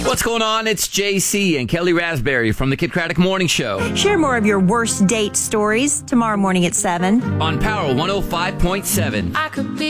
What's going on? It's JC and Kelly Raspberry from the Kid Craddock Morning Show Share more of your worst date stories tomorrow morning at 7. on Power 105.7. I could be